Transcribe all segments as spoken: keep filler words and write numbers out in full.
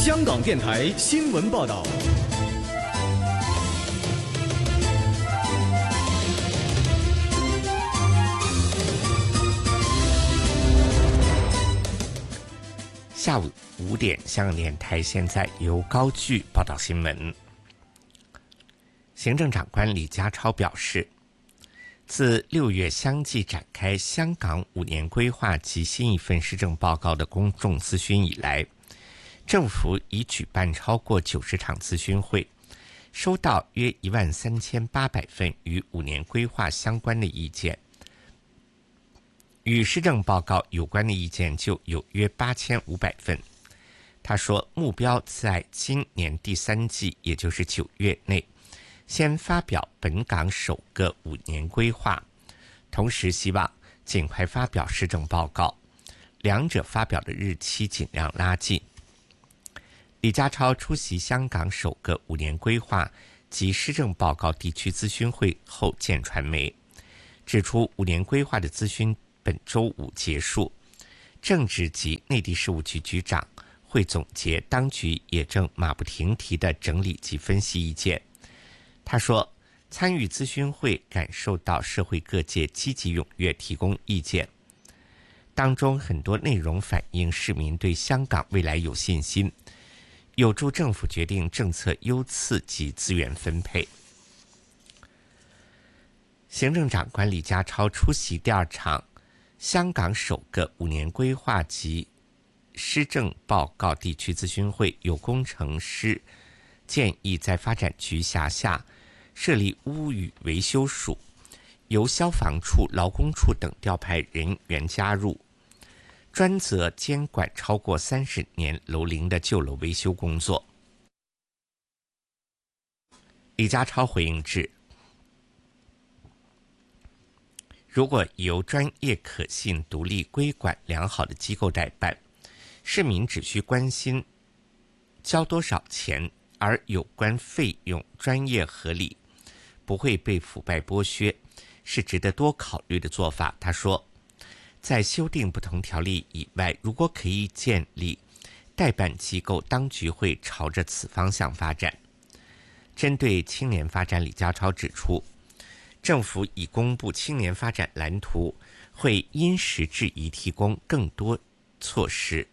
香港电台新闻报道。 下午五点，香港电台现在由高炬报道新闻。行政长官李家超表示，自六月相继展开香港五年规划及新一份施政报告的公众咨询以来，政府已举办超过九十场咨询会，收到约一万三千八百份与五年规划相关的意见。与施政报告有关的意见就有约八千五百份。他说，目标在今年第三季，也就是九月内，先发表本港首个五年规划，同时希望尽快发表施政报告，两者发表的日期尽量拉近。李家超出席香港首个五年规划及施政报告地区咨询会后见传媒，指出五年规划的咨询本周五结束，政治及内地事务局局长会总结当局也正马不停蹄地整理及分析意见。他说，参与咨询会感受到社会各界积极踊跃提供意见，当中很多内容反映市民对香港未来有信心，有助政府决定政策优次及资源分配。行政长官李家超出席第二场香港首个五年规划及施政报告地区咨询会，有工程师建议在发展局辖下设立屋宇维修署，由消防处、劳工处等调派人员加入，专责监管超过三十年楼龄的旧楼维修工作。李家超回应指，如果由专业可信、独立、规管良好的机构代办，市民只需关心交多少钱，而有关费用专业合理，不会被腐败剥削，是值得多考虑的做法。他说，在修订不同条例以外，如果可以建立代办机构，当局会朝着此方向发展。针对青年发展，李家超指出，政府已公布青年发展蓝图，会因时制宜提供更多措施。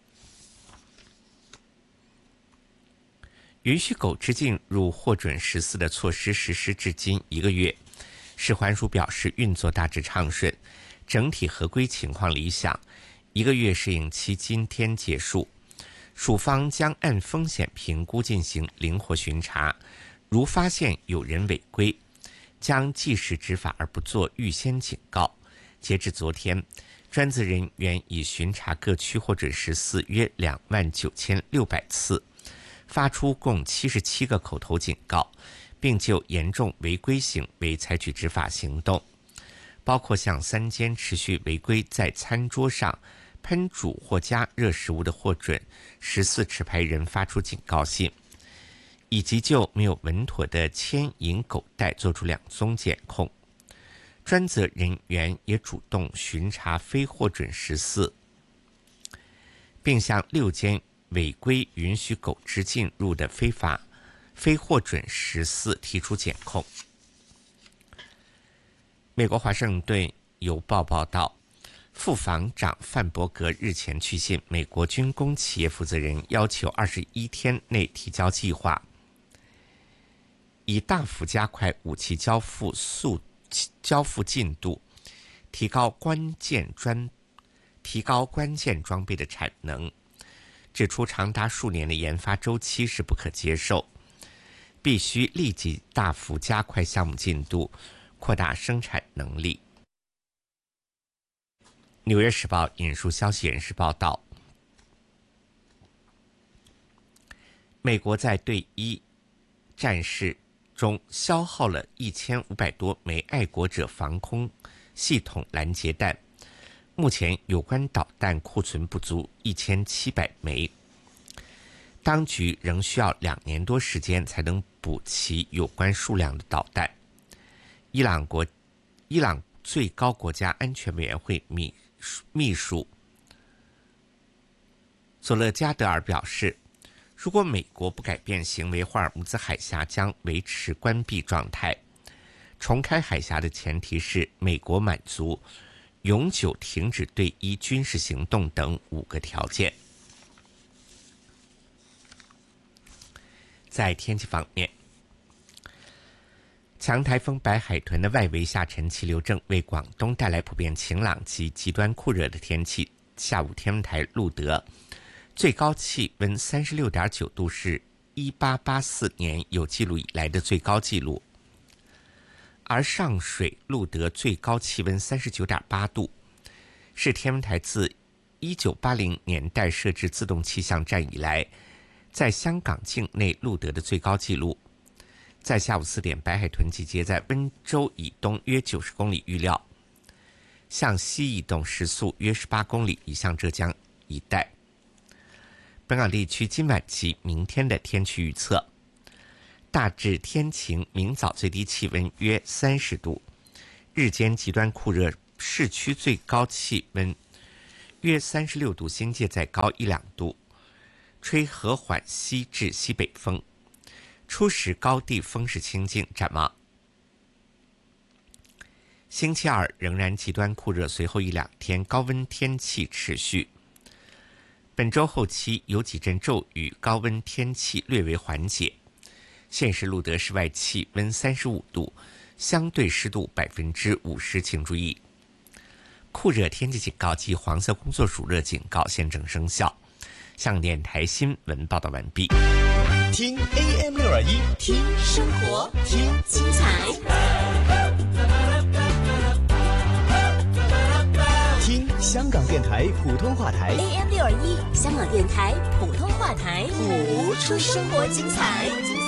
允许狗只进入获准十四的措施实施至今一个月，食环署表示运作大致畅顺，整体合规情况理想，一个月适应期今天结束。署方将按风险评估进行灵活巡查，如发现有人违规，将即时执法而不做预先警告。截至昨天，专责人员已巡查各区获准十四约两万九千六百次，发出共七十七个口头警告，并就严重违规行为采取执法行动，包括向三间持续违规在餐桌上喷煮或加热食物的获准十四持牌人发出警告信，以及就没有稳妥的牵引狗带做出两宗检控。专责人员也主动巡查非获准十四，并向六间违规允许狗只进入的非法非获准十四提出检控。美国华盛顿邮报报道，副防长范伯格日前去信美国军工企业负责人，要求二十一天内提交计划，以大幅加快武器交付速交付进度，提高关键专提高关键装备的产能。指出长达数年的研发周期是不可接受，必须立即大幅加快项目进度，扩大生产能力。纽约时报引述消息人士报道，美国在对一战事中消耗了一千五百多枚爱国者防空系统拦截弹，目前有关导弹库存不足一千七百枚，当局仍需要两年多时间才能补齐有关数量的导弹。伊朗国伊朗最高国家安全委员会秘秘书佐勒加德尔表示， 如果美国不改变行为，霍尔木兹海峡将维持关闭状态。重开海峡的前提是美国满足永久停止对伊军事行动等五个条件。在天气方面，强台风白海豚的外围下沉气流正为广东带来普遍晴朗及极端酷热的天气。下午天文台录得最高气温 三十六点九 度，是一八八四年有记录以来的最高纪录。而上水录得最高气温 三十九点八 度，是天文台自一九八零年代设置自动气象站以来在香港境内录得的最高纪录。在下午四点，白海豚集结在温州以东约九十公里，预料向西移动，时速约十八公里，移向浙江一带。本港地区今晚及明天的天气预测：大致天晴，明早最低气温约三十度，日间极端酷热，市区最高气温约三十六度，新界再高一两度，吹和缓西至西北风，初时高地风势清劲。展望星期二仍然极端酷热，随后一两天高温天气持续。本周后期有几阵骤雨，高温天气略为缓解。现时录得室外气温三十五度，相对湿度百分之五十，请注意，酷热天气警告及黄色工作暑热警告现正生效。香港电台新闻报道完毕。 听 A M 六二一， 听生活，听精彩， 听香港电台普通话台 A M 六二一，香港电台普通话台， 谱出生活精彩。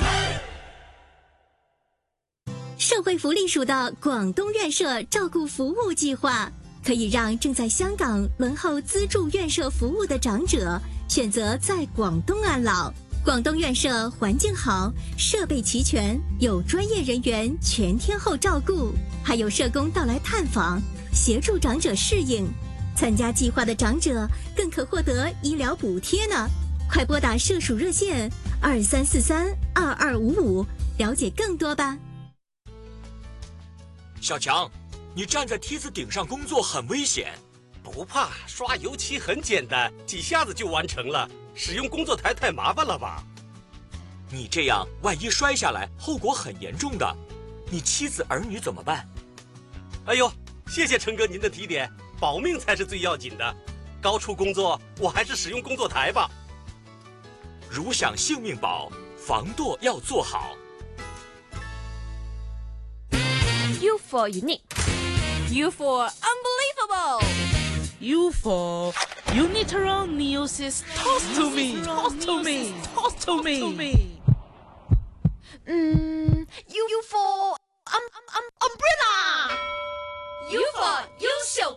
社会福利署的广东院舍照顾服务计划，可以让正在香港轮候资助院舍服务的长者选择在广东安老。广东院舍环境好，设备齐全，有专业人员全天候照顾，还有社工到来探访，协助长者适应。参加计划的长者更可获得医疗补贴呢。快拨打社署热线二三四三二二五五，了解更多吧。 小强，你站在梯子顶上工作很危险。 不怕，刷油漆很简单，几下子就完成了。使用工作台太麻烦了吧？ 你这样万一摔下来，后果很严重的。你妻子儿女怎么办？ 哎呦，谢谢陈哥您的提点，保命才是最要紧的。高处工作，我还是使用工作台吧。 如想性命保，防堕要做好。 U for unique, U for unbelievable, U for Uniteroneosis tostomy, tostomy, tostomy. 嗯 U for um um umbrella, U for 优秀